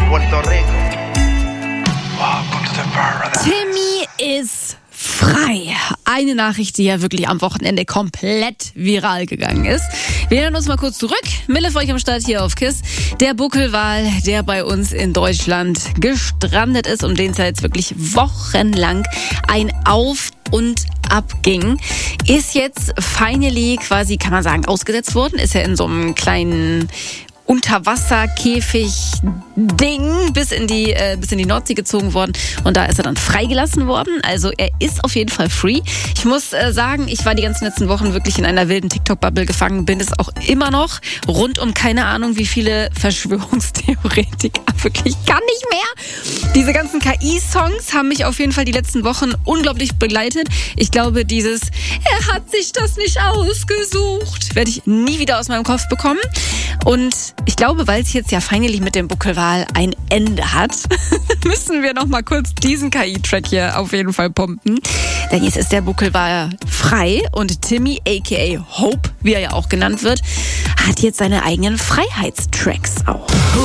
Puerto Rico. Welcome to the paradise. Timmy ist frei. Eine Nachricht, die ja wirklich am Wochenende komplett viral gegangen ist. Wir erinnern uns mal kurz zurück. Mille für euch am Start hier auf KISS. Der Buckelwal, der bei uns in Deutschland gestrandet ist, um den es ja jetzt wirklich wochenlang ein Auf und ab ging, ist jetzt finally quasi, kann man sagen, ausgesetzt worden. Ist ja in so einem kleinen Unterwasserkäfig-Ding bis in die Nordsee gezogen worden und da ist er dann freigelassen worden. Also er ist auf jeden Fall free. Ich muss sagen, ich war die ganzen letzten Wochen wirklich in einer wilden TikTok-Bubble gefangen, bin es auch immer noch, rund um keine Ahnung wie viele Verschwörungstheoretiker, wirklich gar nicht mehr. Diese ganzen KI-Songs haben mich auf jeden Fall die letzten Wochen unglaublich begleitet. Ich glaube, er hat sich das nicht ausgesucht, werde ich nie wieder aus meinem Kopf bekommen. Und ich glaube, weil es jetzt ja finally mit dem Buckelwal ein Ende hat, müssen wir noch mal kurz diesen KI-Track hier auf jeden Fall pumpen. Denn jetzt ist der Buckelwal frei und Timmy, a.k.a. Hope, wie er ja auch genannt wird, hat jetzt seine eigenen Freiheitstracks auch.